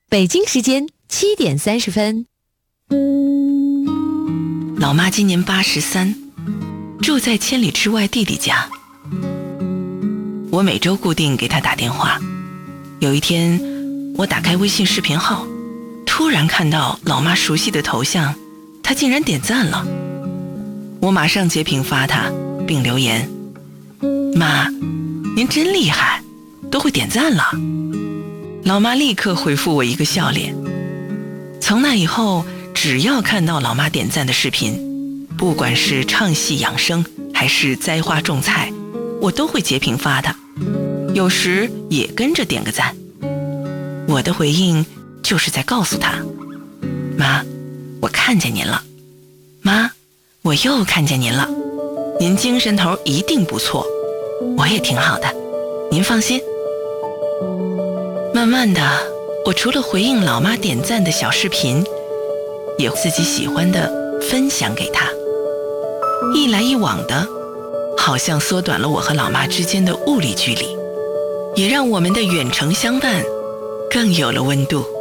北京时间7:30。 老妈今年83，住在千里之外弟弟家。我每周固定给她打电话。有一天，我打开微信视频号，突然看到老妈熟悉的头像，她竟然点赞了。我马上截屏发她，并留言：妈，您真厉害，都会点赞了。老妈立刻回复我一个笑脸。从那以后，只要看到老妈点赞的视频，不管是唱戏养生还是栽花种菜，我都会截屏发她，有时也跟着点个赞。我的回应就是在告诉她：妈，我看见您了。妈，我又看见您了。您精神头一定不错，我也挺好的，您放心。慢慢的，我除了回应老妈点赞的小视频，也自己喜欢的分享给她。一来一往的，好像缩短了我和老妈之间的物理距离，也让我们的远程相伴更有了温度。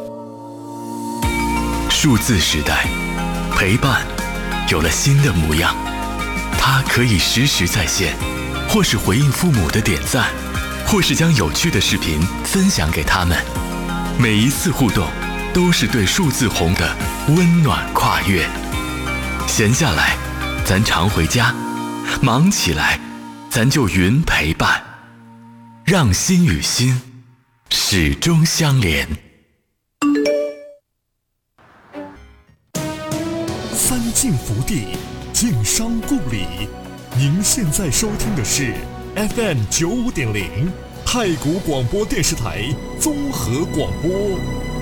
数字时代，陪伴有了新的模样，它可以实时在线，或是回应父母的点赞，或是将有趣的视频分享给他们。每一次互动都是对数字红的温暖跨越。闲下来咱常回家，忙起来咱就云陪伴，让心与心始终相连。 三晋福地，晋商故里。您现在收听的是 FM95.0太谷广播电视台综合广播。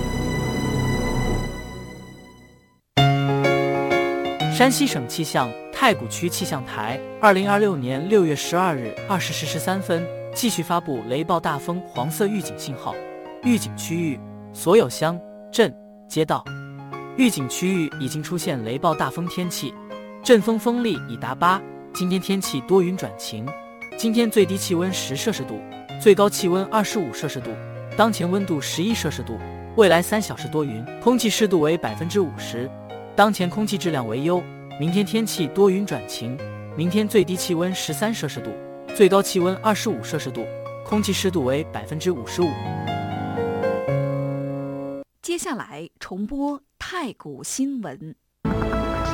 山西省气象太谷区气象台2026年6月12日20时13分继续发布雷暴大风黄色预警信号。预警区域所有乡镇街道。预警区域已经出现雷暴大风天气，阵风风力已达8。今天天气多云转晴。今天最低气温10摄氏度，最高气温25摄氏度，当前温度11摄氏度。未来3小时多云，空气湿度为50%，当前空气质量为优。明天天气多云转晴，明天最低气温13摄氏度，最高气温25摄氏度，空气湿度为55%。 接下来重播太谷新闻。